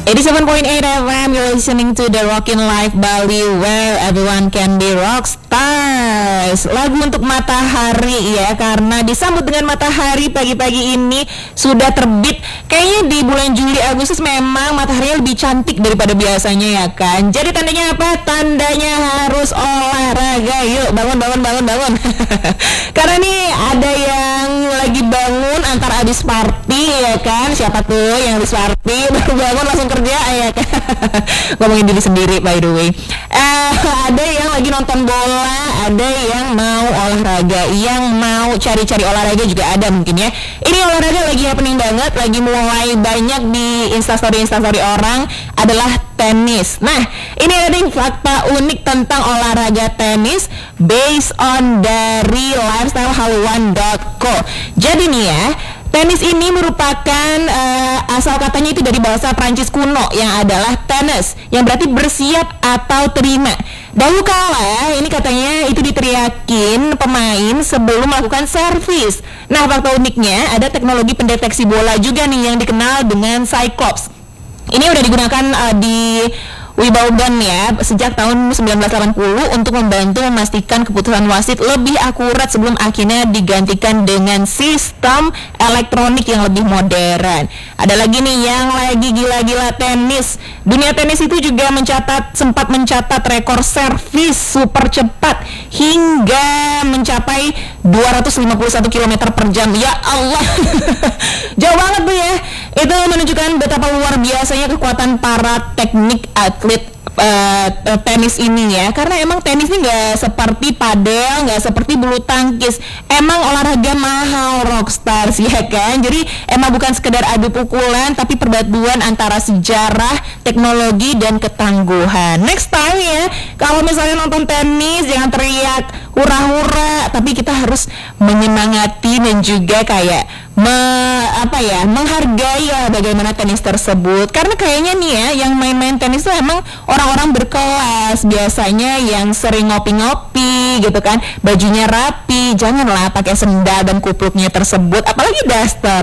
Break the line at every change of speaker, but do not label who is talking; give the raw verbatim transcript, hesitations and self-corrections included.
eighty-seven point eight F M, you're listening to the Rockin' Life Bali, where everyone can be rock stars. Lagu untuk matahari ya, karena disambut dengan matahari pagi-pagi ini sudah terbit. Kayaknya di bulan Juli Agustus memang mataharinya lebih cantik daripada biasanya ya kan. Jadi tandanya apa? Tandanya harus olahraga. Yuk bangun bangun bangun bangun. Karena nih ada yang lagi bangun antara habis party ya kan. Siapa tuh yang habis party baru bangun langsung kerja ya kan. Ngomongin diri sendiri by the way. Eh, ada yang lagi nonton bola, ada yang mau olahraga, yang mau cari-cari olahraga juga ada mungkin ya. Ini olahraga lagi happening banget, lagi mulai banyak di instastory-instastory orang adalah tenis. Nah, ini ada nih fakta unik tentang olahraga tenis based on dari lifestyle haluan dot co. Jadi nih ya, tenis ini merupakan uh, asal katanya itu dari bahasa Prancis kuno yang adalah tennis, yang berarti bersiap atau terima. Dahulu kala ini katanya itu diteriakin pemain sebelum melakukan servis. Nah, fakta uniknya ada teknologi pendeteksi bola juga nih yang dikenal dengan Cyclops. Ini udah digunakan uh, di Wimbledon ya sejak tahun sembilan belas delapan puluh untuk membantu memastikan keputusan wasit lebih akurat sebelum akhirnya digantikan dengan sistem elektronik yang lebih modern. Ada lagi nih yang lagi gila-gila tenis. Dunia tenis itu juga mencatat sempat mencatat rekor servis super cepat hingga mencapai dua ratus lima puluh satu kilometer per jam. Ya Allah. Jauh banget tuh ya. Itu menunjukkan betapa luar biasanya kekuatan para teknik atlet uh, tenis ini ya. Karena emang tenis ini gak seperti padel, gak seperti bulu tangkis. Emang olahraga mahal rockstars ya kan. Jadi emang bukan sekedar adu pukulan, tapi perpaduan antara sejarah, teknologi, dan ketangguhan. Next time ya, kalau misalnya nonton tenis jangan teriak hura-hura, tapi kita harus menyemangati dan juga kayak me, apa ya menghargai ya bagaimana tenis tersebut. Karena kayaknya nih ya yang main-main tenis tuh emang orang-orang berkelas, biasanya yang sering ngopi-ngopi gitu kan, bajunya rapi, janganlah pakai sendal dan kupluknya tersebut, apalagi daster